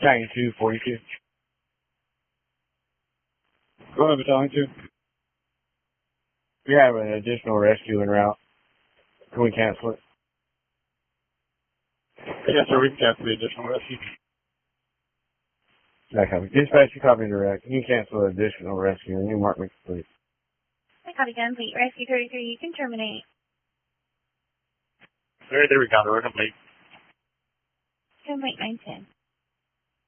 Battalion 242. Go ahead, Battalion 2. We have an additional rescue en route. Can we cancel it? Yes, sir. We can cancel the additional rescue. That copy. Dispatch, you copy direct. You can cancel the additional rescue and you mark me complete. I copy complete. Rescue 33, you can terminate. There we go. We're complete. Complete 910.